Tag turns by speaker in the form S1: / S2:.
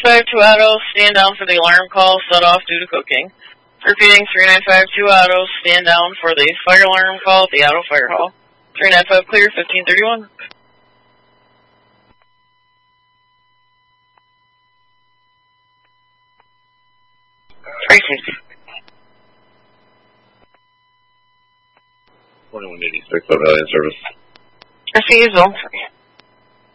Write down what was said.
S1: 3952 Auto, stand down for the alarm call, set off due to cooking. Repeating, 3952 Auto, stand down for the fire alarm call at the Auto Fire Hall. 395 clear, 1531. Tracy.
S2: 2186 Alien Service.
S1: Refusal.